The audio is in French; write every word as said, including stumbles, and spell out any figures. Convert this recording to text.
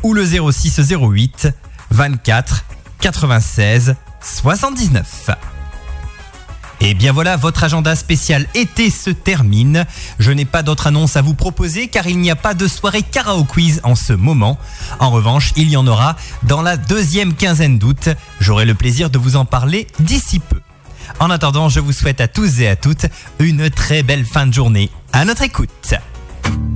ou le zéro six zéro huit vingt-quatre quatre-vingt-seize soixante-dix-neuf. Et bien voilà, votre agenda spécial été se termine. Je n'ai pas d'autre annonce à vous proposer car il n'y a pas de soirée karaoke quiz en ce moment. En revanche, il y en aura dans la deuxième quinzaine d'août. J'aurai le plaisir de vous en parler d'ici peu. En attendant, je vous souhaite à tous et à toutes une très belle fin de journée. À notre écoute.